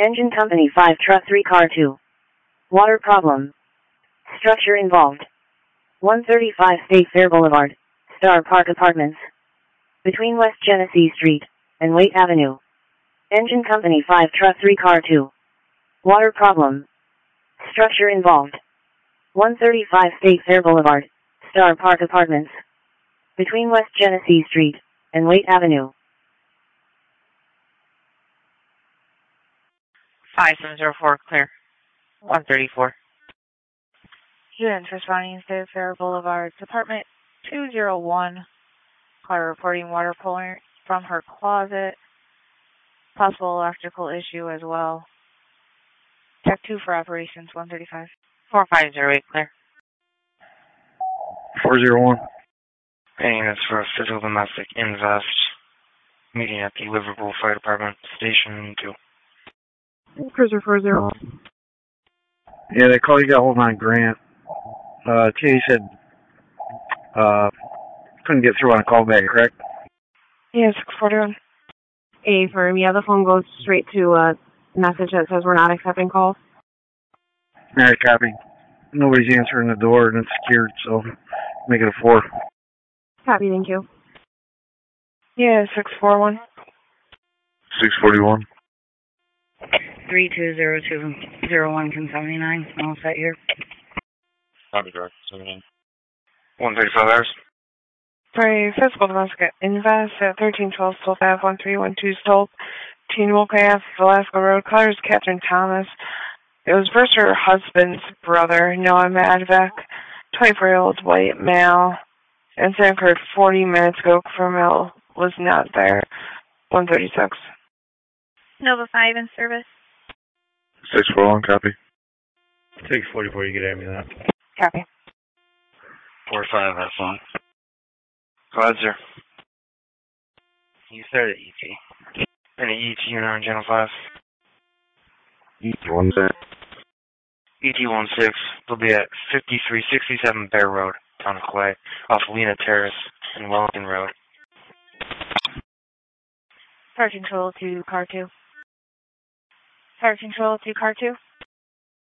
Engine Company 5 Truck 3 Car 2. Water problem. Structure involved. 135 State Fair Boulevard, Star Park Apartments. Between West Genesee Street and Waite Avenue. Engine Company 5 Truck 3 Car 2. Water problem. Structure involved. 135 State Fair Boulevard, Star Park Apartments. Between West Genesee Street and Waite Avenue. 5704, clear. 134. Units responding State Fair Boulevard, Department 201. Caller reporting water pulling from her closet. Possible electrical issue as well. Check 2 for operations, 135. 4508, clear. 401. Paying this for a physical domestic invest. Meeting at the Liverpool Fire Department, Station 2. Cruiser 401. Yeah, they call you got hold on Grant. Katie said couldn't get through on a callback, correct? Yeah, 641. Affirm. Yeah, the phone goes straight to a message that says we're not accepting calls. Alright, copy. Nobody's answering the door and it's secured, so make it a 4. Copy, thank you. Yeah, 641. 641. 320201 can 79. All set here. Copy, direct. 79. 135 hours. For physical domestic invest at 1312 Stolt Ave, 1312 Stolt, Teen Wolf Ave, Velasco Road. Caller is Catherine Thomas. It was versus her husband's brother, Noah Madvek, 24-year-old white male. Incident occurred 40 minutes ago. Female was not there. 136. Nova 5 in service. 641, copy. 644, you get at me that. Copy. 45, that's fine. Go ahead, sir. You started ET. Any ET unit on Channel 5? ET16. ET16, they'll be at 5367 Bear Road, Town of Clay, off Lena Terrace and Wellington Road. Fire Control to Car 2. Fire Control to Car 2.